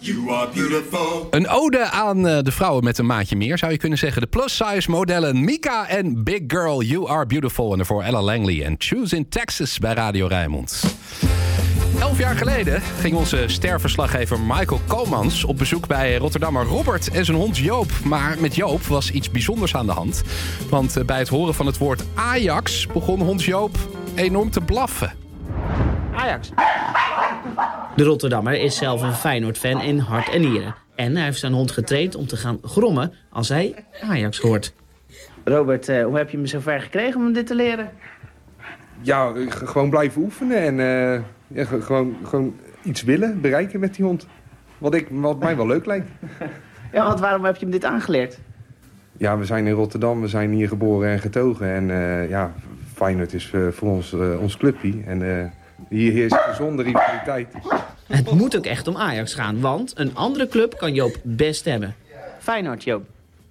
You are beautiful. Een ode aan de vrouwen met een maatje meer, zou je kunnen zeggen. De plus-size modellen Mika en Big Girl, You Are Beautiful. En daarvoor Ella Langley en Choose in Texas bij Radio Rijnmond. 11 jaar geleden ging onze sterverslaggever Michael Komans op bezoek bij Rotterdammer Robert en zijn hond Joop. Maar met Joop was iets bijzonders aan de hand. Want bij het horen van het woord Ajax begon hond Joop enorm te blaffen. Ajax. De Rotterdammer is zelf een Feyenoord-fan in hart en nieren. En hij heeft zijn hond getraind om te gaan grommen als hij Ajax hoort. Robert, hoe heb je hem zover gekregen om dit te leren? Ja, gewoon blijven oefenen en gewoon iets willen bereiken met die hond. Wat mij wel leuk lijkt. Ja, want waarom heb je hem dit aangeleerd? Ja, we zijn in Rotterdam, we zijn hier geboren en getogen. En Feyenoord is voor ons clubje. En hier heerst gezonde rivaliteit. Het moet ook echt om Ajax gaan, want een andere club kan Joop best hebben. Feyenoord, Joop.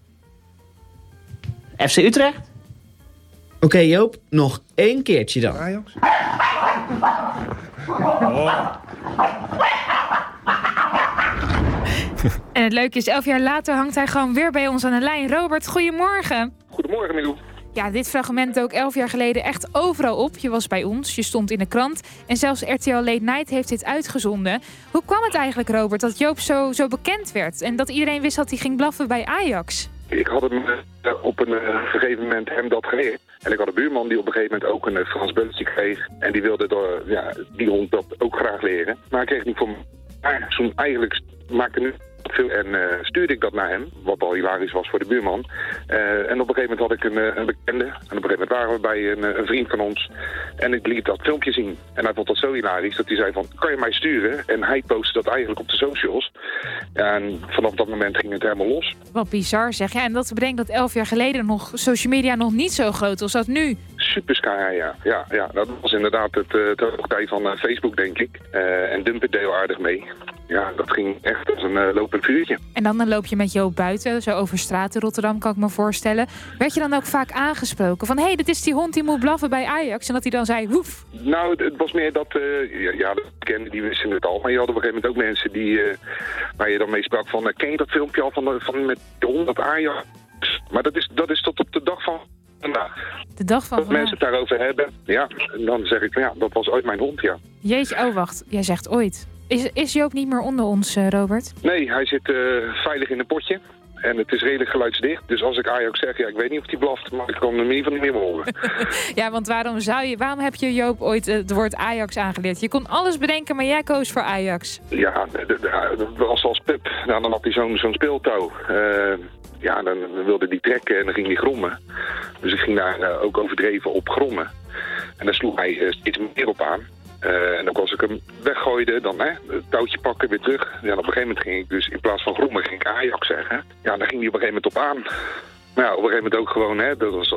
FC Utrecht? Oké, Joop, nog 1 keertje dan. Ajax? En het leuke is, 11 jaar later hangt hij gewoon weer bij ons aan de lijn. Robert, goedemorgen. Goedemorgen, Milou. Ja, dit fragment ook 11 jaar geleden echt overal op. Je was bij ons, je stond in de krant. En zelfs RTL Late Night heeft dit uitgezonden. Hoe kwam het eigenlijk, Robert, dat Joop zo bekend werd? En dat iedereen wist dat hij ging blaffen bij Ajax? Ik had hem op een gegeven moment hem dat geleerd. En ik had een buurman die op een gegeven moment ook een Frans bulletje kreeg. En die wilde door die hond dat ook graag leren. Maar hij kreeg niet voor mij. Toen eigenlijk maakte nu veel en stuurde ik dat naar hem, wat al hilarisch was voor de buurman. En op een gegeven moment had ik een bekende. En op een gegeven moment waren we bij een vriend van ons. En ik liet dat filmpje zien. En hij vond dat zo hilarisch dat hij zei van, kan je mij sturen? En hij postte dat eigenlijk op de socials. En vanaf dat moment ging het helemaal los. Wat bizar zeg. Ja, en dat bedenkt dat 11 jaar geleden nog social media nog niet zo groot was als nu. Super sky, ja. Dat was inderdaad het hoogtij van Facebook, denk ik. En Dumper deed aardig mee. Ja, dat ging echt als een lopend vuurtje. En dan loop je met Joop buiten, zo over straat in Rotterdam, kan ik me voorstellen. Werd je dan ook vaak aangesproken van, hé, dit is die hond die moet blaffen bij Ajax? En dat hij dan zei, woef. Nou, het was meer dat, de bekenden die wisten het al. Maar je had op een gegeven moment ook mensen die, waar je dan mee sprak van, ken je dat filmpje al van met de hond, dat Ajax? Maar dat is tot op de dag van vandaag. De dag van dat mensen het daarover hebben, ja. En dan zeg ik van, ja, dat was ooit mijn hond, ja. Jeetje, oh wacht, jij zegt ooit. Is Joop niet meer onder ons, Robert? Nee, hij zit veilig in een potje. En het is redelijk geluidsdicht. Dus als ik Ajax zeg, ja, ik weet niet of hij blaft, maar ik kan hem in ieder geval niet meer horen. Ja, want waarom heb je Joop ooit het woord Ajax aangeleerd? Je kon alles bedenken, maar jij koos voor Ajax. Ja, als pup, dan had hij zo'n speeltouw. Dan wilde hij trekken en dan ging hij grommen. Dus ik ging daar ook overdreven op grommen. En daar sloeg hij steeds meer op aan. En ook als ik hem weggooide, dan het touwtje pakken, weer terug. Ja, op een gegeven moment ging ik dus, in plaats van grommen, ging ik Ajax zeggen. Ja, dan ging hij op een gegeven moment op aan. Maar ja, op een gegeven moment ook gewoon, dat was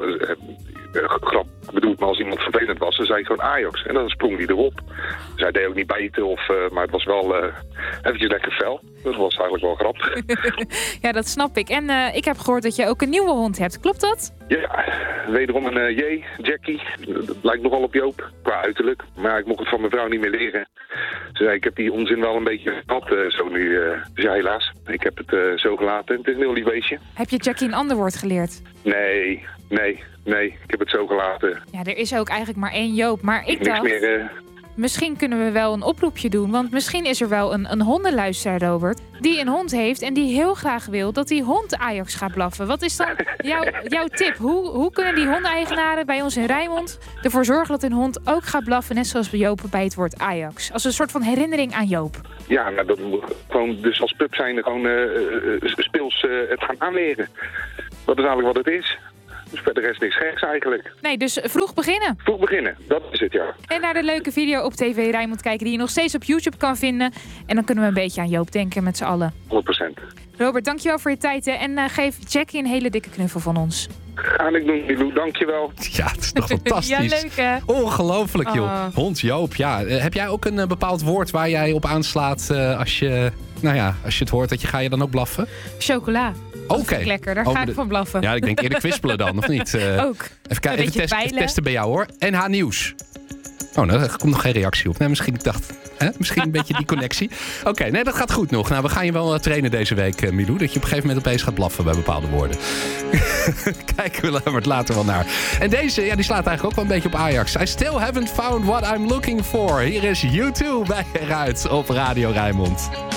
grap bedoeld, maar als iemand vervelend was, dan zei ik gewoon Ajax. En dan sprong hij erop. Dus hij deed ook niet bijten, maar het was wel eventjes lekker fel. Dat was eigenlijk wel grappig. Ja, dat snap ik. En ik heb gehoord dat je ook een nieuwe hond hebt. Klopt dat? Ja, wederom een Jackie. Dat lijkt nogal op Joop, qua uiterlijk. Maar ik mocht het van mijn vrouw niet meer leren. Ze zei, ik heb die onzin wel een beetje gehad zo nu. Dus ja, helaas. Ik heb het zo gelaten. Het is een heel lief beestje. Heb je Jackie een ander woord geleerd? Nee. Ik heb het zo gelaten. Ja, er is ook eigenlijk maar 1 Joop. Maar ik dacht, meer, misschien kunnen we wel een oproepje doen. Want misschien is er wel een hondenluisteraar, Robert, die een hond heeft en die heel graag wil dat die hond Ajax gaat blaffen. Wat is dan jouw tip? Hoe kunnen die hondeneigenaren bij ons in Rijnmond ervoor zorgen dat hun hond ook gaat blaffen, net zoals bij Joop bij het woord Ajax? Als een soort van herinnering aan Joop. Ja, nou, dat moet gewoon, dus als pup zijn er gewoon speels het gaan aanleren. Dat is eigenlijk wat het is. Dus verder is niks geks eigenlijk. Nee, dus vroeg beginnen. Vroeg beginnen, dat is het, ja. En naar de leuke video op TV Rijnmond kijken die je nog steeds op YouTube kan vinden. En dan kunnen we een beetje aan Joop denken met z'n allen. 100%. Robert, dankjewel voor je tijd. En geef Jackie een hele dikke knuffel van ons. Ga ik doen, Milou. Dankjewel. Ja, het is toch fantastisch. Ja, leuk hè? Ongelooflijk, joh. Hond Joop, ja. Heb jij ook een bepaald woord waar jij op aanslaat als je het hoort dat ga je dan ook blaffen? Chocola. Oké. Lekker, daar ga ik van blaffen. Ja, ik denk eerder kwispelen dan, of niet? Ook. Even testen bij jou, hoor. NH Nieuws. Oh, nou, daar komt nog geen reactie op. Nee, misschien, ik dacht, misschien een beetje die connectie. Oké, nee, dat gaat goed nog. Nou, we gaan je wel trainen deze week, Milou. Dat je op een gegeven moment opeens gaat blaffen bij bepaalde woorden. Kijken we er later wel naar. En deze, die slaat eigenlijk ook wel een beetje op Ajax. I still haven't found what I'm looking for. Hier is U2 bij eruit op Radio Rijnmond.